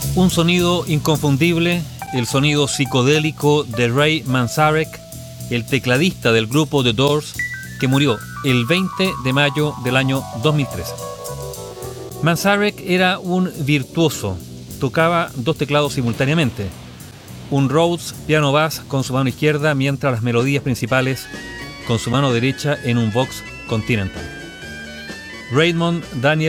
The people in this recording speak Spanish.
Un sonido inconfundible, el sonido psicodélico de Ray Manzarek, el tecladista del grupo The Doors, que murió el 20 de mayo del año 2013. Manzarek era un virtuoso, tocaba dos teclados simultáneamente, un Rhodes piano bass con su mano izquierda, mientras las melodías principales con su mano derecha en un Vox Continental. Raymond Daniel